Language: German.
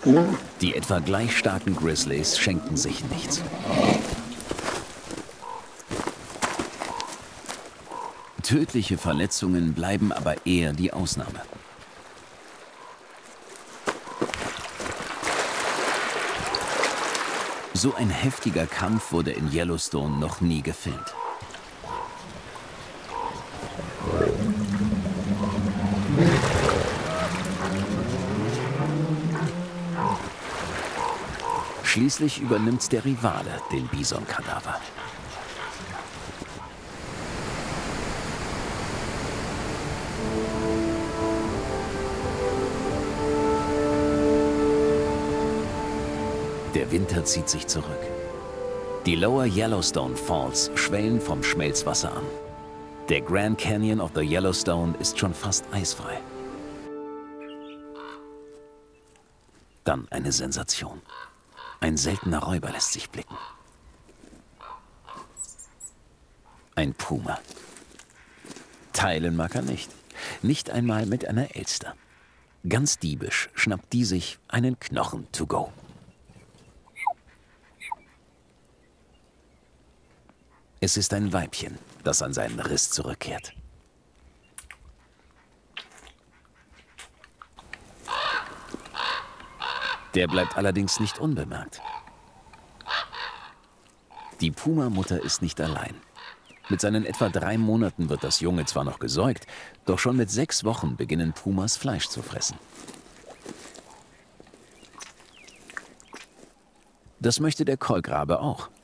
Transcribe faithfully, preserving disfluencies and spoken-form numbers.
Die etwa gleich starken Grizzlies schenken sich nichts. Tödliche Verletzungen bleiben aber eher die Ausnahme. So ein heftiger Kampf wurde in Yellowstone noch nie gefilmt. Schließlich übernimmt der Rivale den Bison-Kadaver. Der Winter zieht sich zurück. Die Lower Yellowstone Falls schwellen vom Schmelzwasser an. Der Grand Canyon of the Yellowstone ist schon fast eisfrei. Dann eine Sensation. Ein seltener Räuber lässt sich blicken. Ein Puma. Teilen mag er nicht. Nicht einmal mit einer Elster. Ganz diebisch schnappt die sich einen Knochen to go. Es ist ein Weibchen, das an seinen Riss zurückkehrt. Der bleibt allerdings nicht unbemerkt. Die Puma-Mutter ist nicht allein. Mit seinen etwa drei Monaten wird das Junge zwar noch gesäugt, doch schon mit sechs Wochen beginnen Pumas Fleisch zu fressen. Das möchte der Kolkrabe auch.